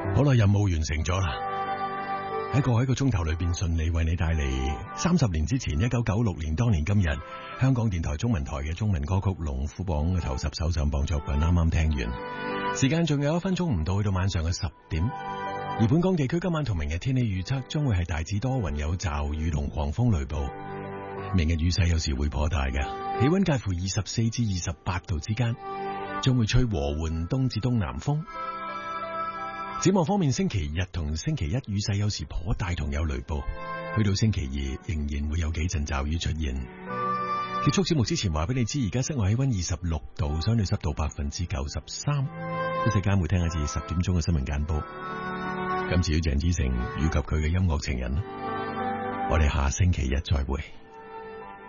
好啦，任務完成咗啦，喺過去一個鐘頭裏邊順利為你帶嚟30年之前1996年當年今日香港電台中文台嘅中文歌曲龍虎榜嘅頭10首上榜作品，啱啱聽完，時間仲有1分鐘唔到去到晚上嘅10點，而本港地區今晚同明日天氣預測將會係大致多雲有驟雨同狂風雷暴，明日雨勢有時會頗大嘅，氣溫介乎24至28度之間，將會吹和緩東至東南風。展望方面，星期日同星期一雨勢有時頗大同有雷暴，去到星期二仍然會有幾陣驟雨出現。結束節目之前話俾你知，而家室外氣溫26度，相對濕度93%。一陣間會聽一次10點鐘嘅新聞簡報。今次要鄭之誠以及佢嘅音樂情人，我哋下星期一再會。